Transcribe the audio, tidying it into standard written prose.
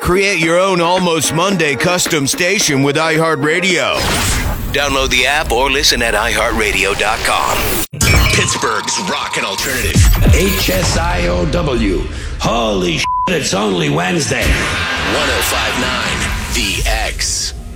Create your own Almost Monday custom station with iHeartRadio. Download the app or listen at iHeartRadio.com. Pittsburgh's rockin' alternative. HSIOW. Holy shit, it's only Wednesday. 105.9 The X.